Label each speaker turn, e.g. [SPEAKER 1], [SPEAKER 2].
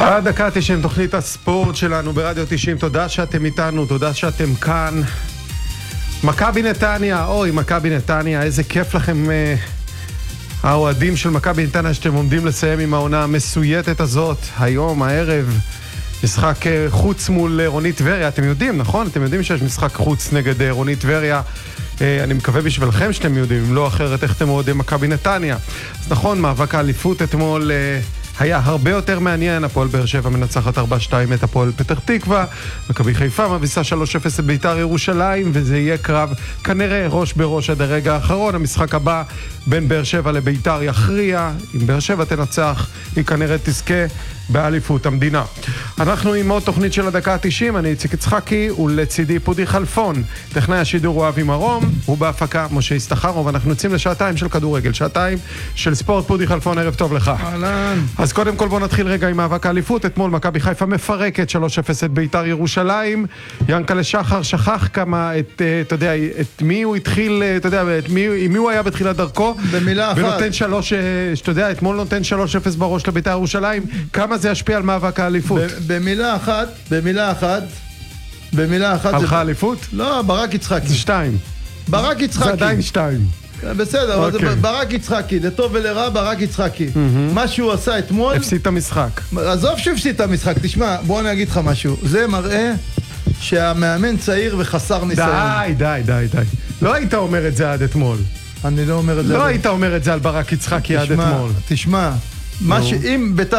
[SPEAKER 1] הדקה 90, תוכנית הספורט שלנו ברדיו 90. תודה שאתם איתנו, תודה שאתם כאן. מכבי נתניה, אוי, מכבי נתניה, איזה כיף לכם, האוהדים של מכבי נתניה, שאתם עומדים לסיים עם העונה המסויטת הזאת. היום, הערב, משחק חוץ מול רונית טבריה. אתם יודעים, נכון? אתם יודעים שיש משחק חוץ נגד רונית טבריה. אני מקווה בשבילכם שאתם יודעים, אם לא אחרת, איך אתם אוהדים מכבי נתניה. אז נכון, מאבק האליפות אתמול היה הרבה יותר מעניין. הפועל באר שבע מנצחת 4-2 את הפועל פתח תקווה, מכבי חיפה מביסה 3-0 את בית"ר ירושלים, וזה יהיה קרב כנראה ראש בראש עד הרגע האחרון. המשחק הבא בין באר שבע לבית"ר יכריע. אם באר שבע תנצח, היא כנראה תזכה באליפות המדינה. אנחנו עם עוד תוכנית של הדקה ה-90. אני איציק יצחקי, ולצידי פודי חלפון. טכנאי השידור הוא אבי מרום, הוא בהפקה משה הסתחרוב. אנחנו יוצאים לשעתיים של כדורגל, שעתיים של ספורט. פודי חלפון, ערב טוב לך.
[SPEAKER 2] אהלן.
[SPEAKER 1] אז קודם כל בוא נתחיל רגע עם מאבק האליפות. אתמול מכבי חיפה מפרקת 3-0 את בית"ר ירושלים. ינקלה שחר שכח כמה אתה יודע, את מי הוא התחיל, אתה יודע, עם מי הוא היה בתחילת דרכו.
[SPEAKER 2] במילה אחת.
[SPEAKER 1] ונותן 3, אתה יודע, אתמול נותן 3-0 בראש לבית"ר ירושלים. כמה זה ישפיע על מאבק האליפות?
[SPEAKER 2] במילה אחת.
[SPEAKER 1] הלכה האליפות?
[SPEAKER 2] לא, ברק יצחקי.
[SPEAKER 1] זה 2.
[SPEAKER 2] ברק יצחקי.
[SPEAKER 1] זה עדיין 2.
[SPEAKER 2] בסדר, אבל זה ברק יצחקי, לטוב ולרע ברק יצחקי. מה שהוא עשה אתמול...
[SPEAKER 1] הפסיד את המשחק.
[SPEAKER 2] עזוב שהפסיד את המשחק, תשמע, בוא אני אגיד לך משהו. זה מראה שהמאמן צעיר וחסר ניסיון.
[SPEAKER 1] די. לא היית אומר את זה עד אתמול.
[SPEAKER 2] אני לא אומר את זה.
[SPEAKER 1] לא היית אומר את זה על ברק יצחקי עד אתמול.
[SPEAKER 2] תשמע, אם